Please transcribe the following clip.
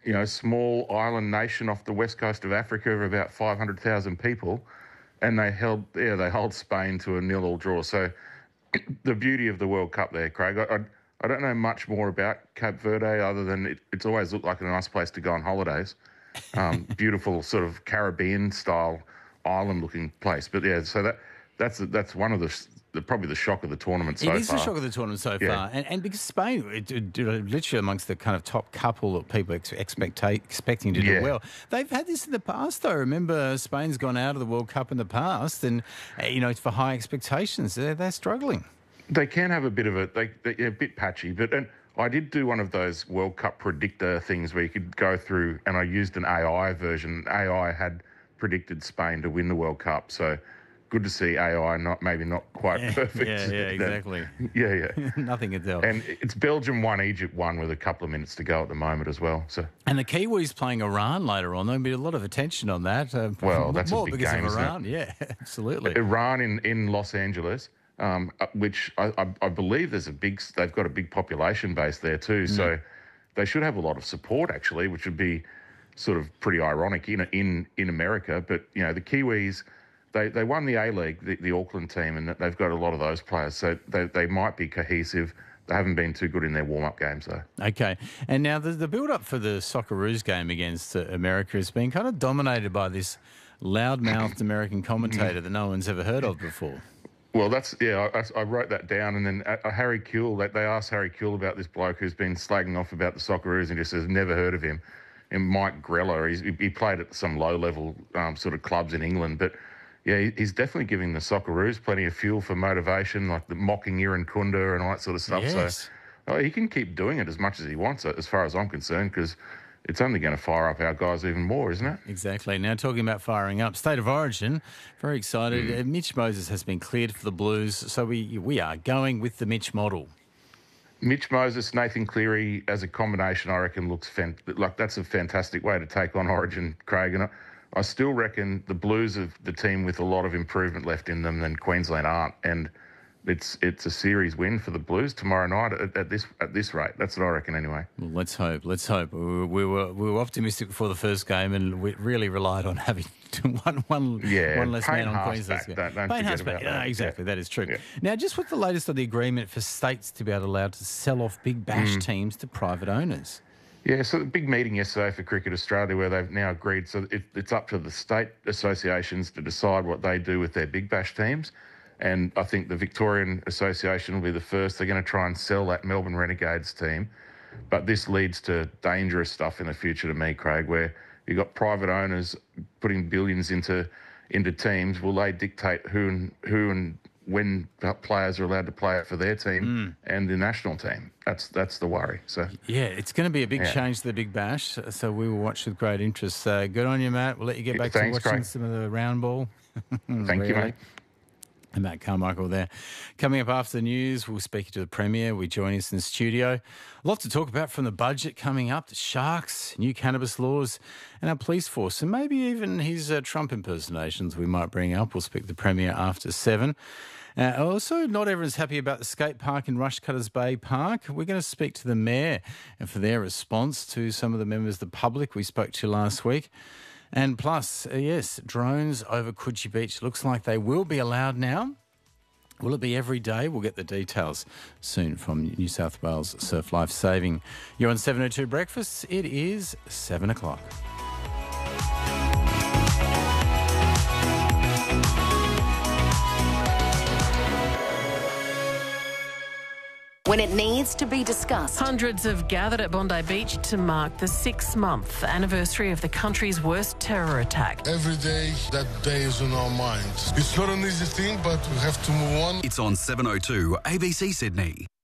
small island nation off the west coast of Africa of about 500,000 people, and they hold Spain to a 0-0 draw. So the beauty of the World Cup there, Craig. I don't know much more about Cape Verde other than it's always looked like a nice place to go on holidays. Beautiful sort of Caribbean-style island-looking place. But yeah, so that's one of probably the shock of the tournament so far. It is the shock of the tournament so far. And because Spain, literally amongst the kind of top couple that people expecting to do well. They've had this in the past, though. Remember, Spain's gone out of the World Cup in the past and, it's for high expectations. They're struggling. They can have a bit of they're a bit patchy. But I did do one of those World Cup predictor things where you could go through, and I used an AI version. AI had predicted Spain to win the World Cup, so good to see AI maybe not quite perfect. Yeah, exactly. Yeah. Nothing can tell. And it's Belgium 1, Egypt 1 with a couple of minutes to go at the moment as well. So. And the Kiwis playing Iran later on. There'll be a lot of attention on that. Well, that's more a big because game, of Iran. isn't it? Yeah, absolutely. Iran in Los Angeles, which I believe they've got a big population base there too. So they should have a lot of support actually, which would be sort of pretty ironic in America. But the Kiwis. They won the A-League, the Auckland team, and they've got a lot of those players. So they might be cohesive. They haven't been too good in their warm-up games, though. Okay. And now the build-up for the Socceroos game against America has been kind of dominated by this loud-mouthed American commentator that no one's ever heard of before. Well, I wrote that down, and then Harry Kewell, they asked Harry Kewell about this bloke who's been slagging off about the Socceroos and just says, never heard of him. And Mike Grella, he played at some low-level sort of clubs in England, but... Yeah, he's definitely giving the Socceroos plenty of fuel for motivation, like the mocking Iran Kunda and all that sort of stuff. Yes. So he can keep doing it as much as he wants, as far as I'm concerned, because it's only going to fire up our guys even more, isn't it? Exactly. Now, talking about firing up, State of Origin, very excited. Mitch Moses has been cleared for the Blues, so we are going with the Mitch model. Mitch Moses, Nathan Cleary as a combination, I reckon, looks that's a fantastic way to take on Origin, Craig. And I still reckon the Blues are the team with a lot of improvement left in them than Queensland aren't, and it's a series win for the Blues tomorrow night at this rate. That's what I reckon anyway. Well, let's hope. We were optimistic before the first game, and we really relied on having one less man on Queensland's game. Don't forget about that. Exactly, that is true. Yeah. Now, just what's the latest on the agreement for states to be allowed to sell off Big Bash teams to private owners? Yeah, so the big meeting yesterday for Cricket Australia where they've now agreed, so it's up to the state associations to decide what they do with their Big Bash teams. And I think the Victorian Association will be the first. They're going to try and sell that Melbourne Renegades team. But this leads to dangerous stuff in the future to me, Craig, where you've got private owners putting billions into teams. Will they dictate who and when players are allowed to play it for their team and the national team? That's the worry. So yeah, it's going to be a big change to the Big Bash, so we will watch with great interest. Good on you, Matt. We'll let you get back to watching Craig. some of the round ball. Thank you, mate. And Matt Carmichael there. Coming up after the news, we'll speak to the Premier. We join us in the studio. A lot to talk about from the budget coming up, the Sharks, new cannabis laws, and our police force, and maybe even his Trump impersonations we might bring up. We'll speak to the Premier after 7. Also, not everyone's happy about the skate park in Rushcutters Bay Park. We're going to speak to the Mayor and for their response to some of the members of the public we spoke to last week. And plus, yes, drones over Coogee Beach. Looks like they will be allowed now. Will it be every day? We'll get the details soon from New South Wales Surf Life Saving. You're on 702 Breakfast. It is 7 o'clock. When it needs to be discussed. Hundreds have gathered at Bondi Beach to mark the 6-month anniversary of the country's worst terror attack. Every day, that day is on our minds. It's not an easy thing, but we have to move on. It's on 702 ABC Sydney.